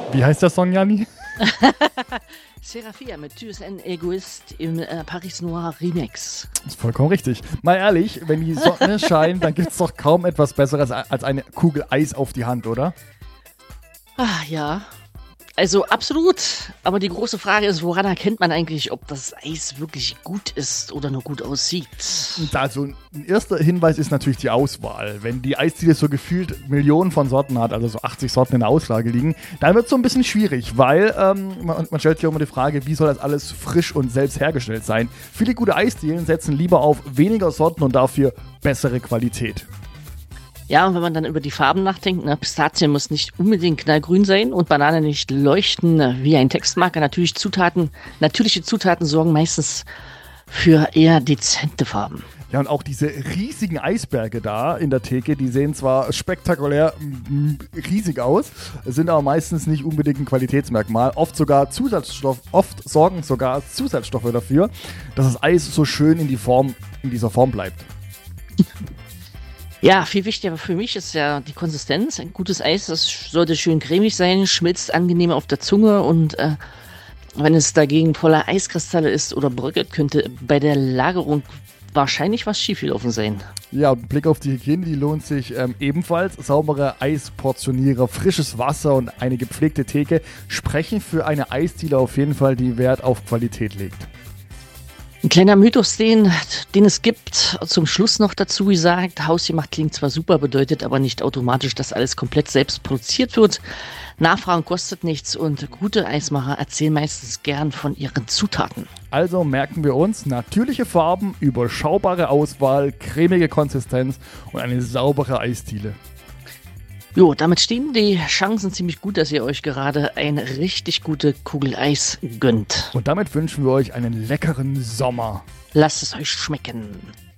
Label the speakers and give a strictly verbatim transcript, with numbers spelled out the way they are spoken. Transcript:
Speaker 1: Wie heißt der Song, Janni?
Speaker 2: Seraphia mit Tu es ein Egoist im äh, Paris Noir Remix.
Speaker 1: Das ist vollkommen richtig. Mal ehrlich, wenn die Sonne scheint, dann gibt es doch kaum etwas Besseres als eine Kugel Eis auf die Hand, oder?
Speaker 2: Ah, ja. Also absolut. Aber die große Frage ist, woran erkennt man eigentlich, ob das Eis wirklich gut ist oder nur gut aussieht?
Speaker 1: Also ein erster Hinweis ist natürlich die Auswahl. Wenn die Eisdiele so gefühlt Millionen von Sorten hat, also so achtzig Sorten in der Auslage liegen, dann wird es so ein bisschen schwierig, weil ähm, man, man stellt sich auch immer die Frage, wie soll das alles frisch und selbst hergestellt sein? Viele gute Eisdielen setzen lieber auf weniger Sorten und dafür bessere Qualität.
Speaker 2: Ja, und wenn man dann über die Farben nachdenkt, ne, Pistazie muss nicht unbedingt knallgrün sein und Banane nicht leuchten wie ein Textmarker. Natürlich Zutaten, natürliche Zutaten sorgen meistens für eher dezente Farben.
Speaker 1: Ja, und auch diese riesigen Eisberge da in der Theke, die sehen zwar spektakulär m, riesig aus, sind aber meistens nicht unbedingt ein Qualitätsmerkmal. Oft sogar Zusatzstoff, oft sorgen sogar Zusatzstoffe dafür, dass das Eis so schön in die Form, in dieser Form bleibt.
Speaker 2: Ja, viel wichtiger für mich ist ja die Konsistenz. Ein gutes Eis, das sollte schön cremig sein, schmilzt angenehm auf der Zunge und äh, wenn es dagegen voller Eiskristalle ist oder bröckelt, könnte bei der Lagerung wahrscheinlich was schiefgelaufen sein.
Speaker 1: Ja, und ein Blick auf die Hygiene, die lohnt sich ähm, ebenfalls. Saubere Eisportionierer, frisches Wasser und eine gepflegte Theke sprechen für eine Eisdiele auf jeden Fall, die Wert auf Qualität legt.
Speaker 2: Ein kleiner Mythos, den, den es gibt, zum Schluss noch dazu gesagt, hausgemacht klingt zwar super, bedeutet aber nicht automatisch, dass alles komplett selbst produziert wird. Nachfragen kostet nichts und gute Eismacher erzählen meistens gern von ihren Zutaten.
Speaker 1: Also merken wir uns, natürliche Farben, überschaubare Auswahl, cremige Konsistenz und eine saubere Eisdiele.
Speaker 2: Jo, damit stehen die Chancen ziemlich gut, dass ihr euch gerade eine richtig gute Kugel Eis gönnt.
Speaker 1: Und damit wünschen wir euch einen leckeren Sommer.
Speaker 2: Lasst es euch schmecken.